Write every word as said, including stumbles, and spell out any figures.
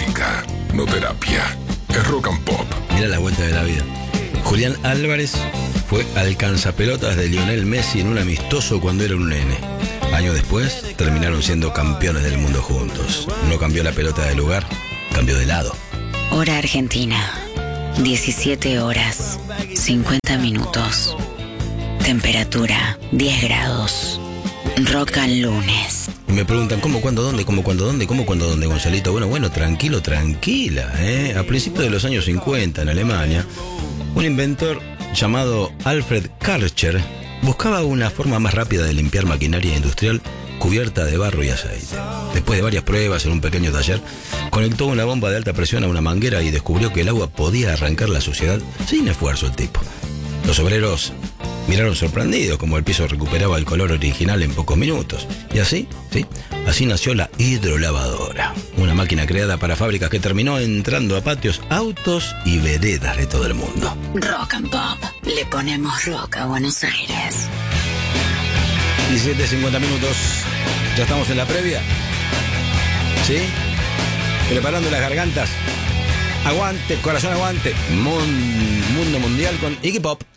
música, no terapia. Es rock and pop. Mira la vuelta de la vida. Julián Álvarez fue alcanzapelotas de Lionel Messi en un amistoso cuando era un nene. Años después terminaron siendo campeones del mundo juntos. No cambió la pelota de lugar, cambió de lado. Hora Argentina, diecisiete horas, cincuenta minutos. Temperatura, diez grados. Rock and lunes. Y me preguntan, ¿cómo, cuándo, dónde? ¿Cómo, cuándo, dónde? ¿Cómo, cuándo, dónde, Gonzalito? Bueno, bueno, tranquilo, tranquila, ¿eh? A principios de los años cincuenta, en Alemania, un inventor llamado Alfred Karcher buscaba una forma más rápida de limpiar maquinaria industrial cubierta de barro y aceite. Después de varias pruebas en un pequeño taller, conectó una bomba de alta presión a una manguera y descubrió que el agua podía arrancar la suciedad sin esfuerzo el tipo. Los obreros miraron sorprendidos como el piso recuperaba el color original en pocos minutos. Y así, sí, así nació la hidrolavadora. Una máquina creada para fábricas que terminó entrando a patios, autos y veredas de todo el mundo. Rock and pop. Le ponemos rock a Buenos Aires. diecisiete cincuenta minutos. Ya estamos en la previa. ¿Sí? Preparando las gargantas. Aguante, corazón aguante. Mon- mundo mundial con Iggy Pop.